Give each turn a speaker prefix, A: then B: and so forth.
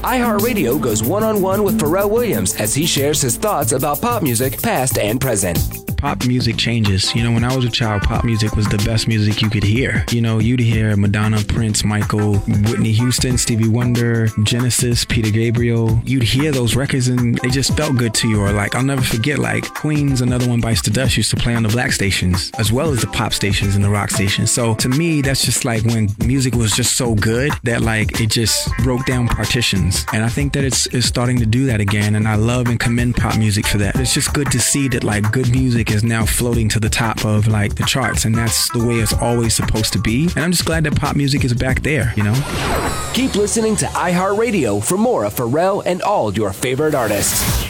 A: iHeartRadio goes one-on-one with Pharrell Williams as he shares his thoughts about pop music, past and present.
B: Pop music changes. When I was a child, pop music was the best music you could hear. You'd hear Madonna, Prince, Michael, Whitney Houston, Stevie Wonder, Genesis, Peter Gabriel. You'd hear those records and they just felt good to you. Or I'll never forget, Queen's Another One Bites the Dust used to play on the black stations as well as the pop stations and the rock stations. So to me, that's just when music was just so good that it just broke down partitions. And I think that it's starting to do that again. And I love and commend pop music for that. It's just good to see that good music is now floating to the top of the charts, and that's the way it's always supposed to be. And I'm just glad that pop music is back there,
A: Keep listening to iHeartRadio for more of Pharrell and all your favorite artists.